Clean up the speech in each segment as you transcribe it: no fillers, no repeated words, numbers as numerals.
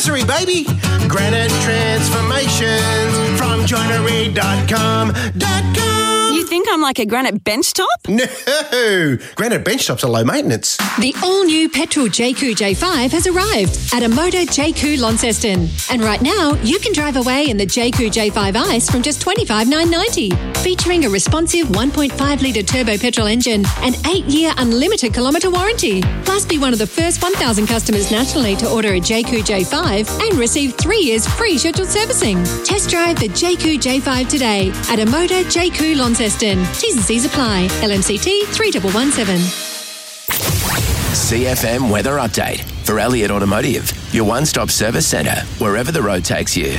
anniversary, baby. Granite Transformations from joinery.com.com. You think I'm like a granite bench top? No, granite bench tops are low maintenance. The all-new petrol JQ J5 has arrived at a Motor JQ Launceston. And right now, you can drive away in the JQ J5 Ice from just $25,990. Featuring a responsive 1.5-litre turbo petrol engine and 8-year unlimited kilometre warranty. Plus, be one of the first 1,000 customers nationally to order a JQ J5 and receive 3 years free scheduled servicing. Test drive the JQ J5 today at a Motor JQ Launceston. T's and C's apply. LMCT 3117. CFM Weather Update for Elliott Automotive, your one-stop service centre, wherever the road takes you.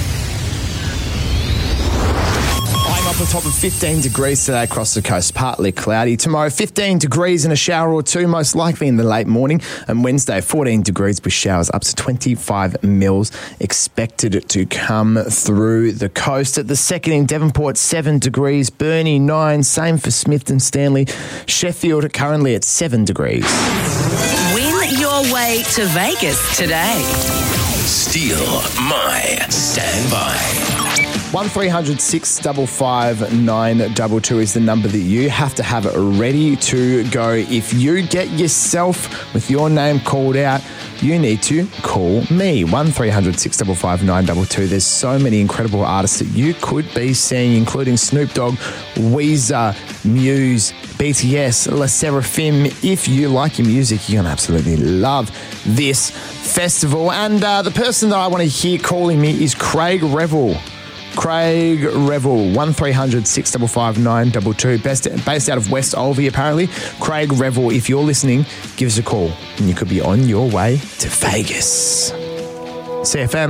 I'm up on top of 15 degrees today across the coast, partly cloudy. Tomorrow, 15 degrees and a shower or two, most likely in the late morning. And Wednesday, 14 degrees with showers up to 25 mils expected to come through the coast. At the second in Devonport, 7 degrees. Burnie, 9. Same for Smithton Stanley. Sheffield currently at 7 degrees. Win your way to Vegas today. Steal my standby. 1300 655 922 is the number that you have to have ready to go. If you get yourself with your name called out, you need to call me. 1300 655 922. There's so many incredible artists that you could be seeing, including Snoop Dogg, Weezer, Muse, BTS, LE SSERAFIM. If you like your music, you're going to absolutely love this festival. And the person that I want to hear calling me is Craig Revel. Craig Revel, 1300 655 922, based out of West Alvey apparently. Craig Revel, if you're listening, give us a call and you could be on your way to Vegas. CFM.